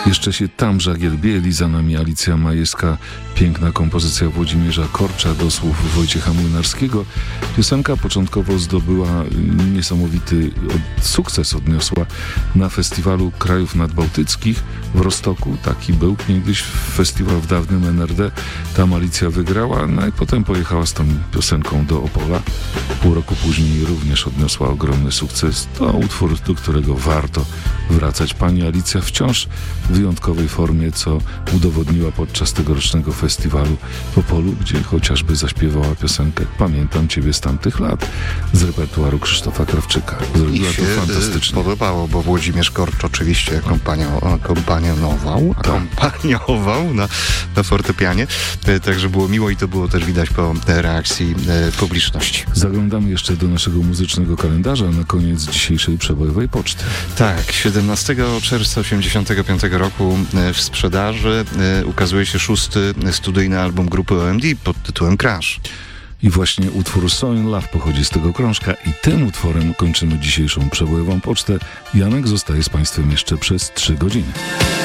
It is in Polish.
Jeszcze się tam żagielbieli, za nami Alicja Majewska, piękna kompozycja Włodzimierza Korcza do słów Wojciecha Młynarskiego. Piosenka początkowo zdobyła niesamowity sukces, odniosła na festiwalu krajów nadbałtyckich w Rostoku. Taki był niegdyś festiwal w dawnym NRD. Tam Alicja wygrała, no i potem pojechała z tą piosenką do Opola. Pół roku później również odniosła ogromny sukces. To utwór, do którego warto wracać. Pani Alicja wciąż w wyjątkowej formie, co udowodniła podczas tegorocznego festiwalu w Opolu, gdzie chociażby zaśpiewała piosenkę Pamiętam Ciebie z tamtych lat z repertuaru Krzysztofa Krawczyka. Zrobiła to fantastycznie. Podobało, bo Włodzimierz Korcz oczywiście akompaniował na fortepianie, także było miło i to było też widać po reakcji publiczności. Zaglądamy jeszcze do naszego muzycznego kalendarza na koniec dzisiejszej przebojowej poczty. Tak, 17 czerwca 1985 roku w sprzedaży ukazuje się 6. studyjny album grupy OMD pod tytułem Crash. I właśnie utwór So in Love pochodzi z tego krążka i tym utworem kończymy dzisiejszą przebojową pocztę. Janek zostaje z Państwem jeszcze przez 3 godziny.